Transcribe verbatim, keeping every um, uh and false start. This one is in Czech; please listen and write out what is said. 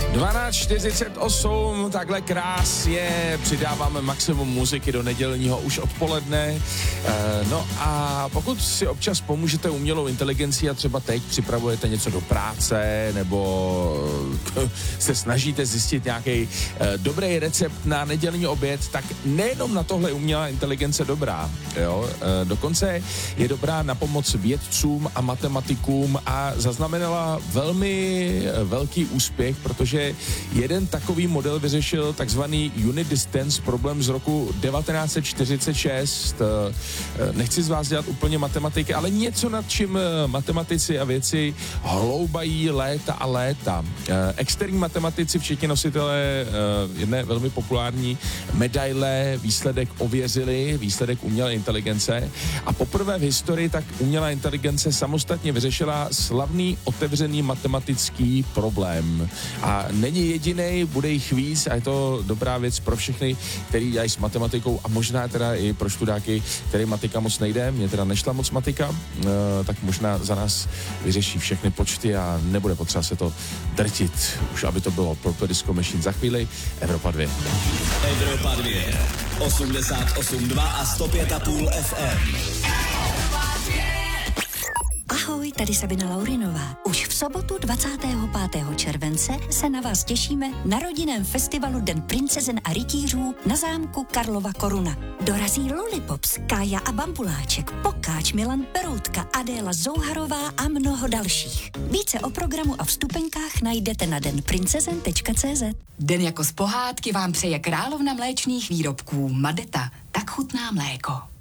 dvanáct čtyřicet osm, takhle krásně přidáváme maximum muziky do nedělního už odpoledne. E, no a pokud si občas pomůžete umělou inteligencí a třeba teď připravujete něco do práce nebo se snažíte zjistit nějaký e, dobrý recept na nedělní oběd, tak nejenom na tohle umělá inteligence dobrá, jo? E, dokonce je dobrá na pomoc vědcům a matematikům a zaznamenala velmi velký úspěch, protože jeden takový model vyřešil takzvaný unit distance problém z roku devatenáct set čtyřicet šest. Nechci z vás dělat úplně matematiky, ale něco, nad čím matematici a věci hloubají léta a léta. Externí matematici, včetně nositele jedné velmi populární medaile, výsledek ověřili, výsledek umělé inteligence a poprvé v historii tak umělá inteligence samostatně vyřešila slavný otevřený matematický problém. A není jedinej, bude jich víc a je to dobrá věc pro všechny, který dělají s matematikou a možná teda i pro študáky, který matika moc nejde, mě teda nešla moc matika, e, tak možná za nás vyřeší všechny počty a nebude potřeba se to drtit, už aby to bylo Purple Disco Machine za chvíli. Evropa dva. Evropa dva, osmdesát osm dva a sto pět a půl F M. Ahoj, tady Sabina Laurinová. Už v sobotu dvacátého pátého července se na vás těšíme na rodinném festivalu Den princezen a rytířů na zámku Karlova Koruna. Dorazí Lollipops, Kája a Bambuláček, Pokáč, Milan Peroutka, Adéla Zouharová a mnoho dalších. Více o programu a vstupenkách najdete na den princezen tečka cé zet. Den jako z pohádky vám přeje královna mléčných výrobků Madeta. Tak chutná mléko.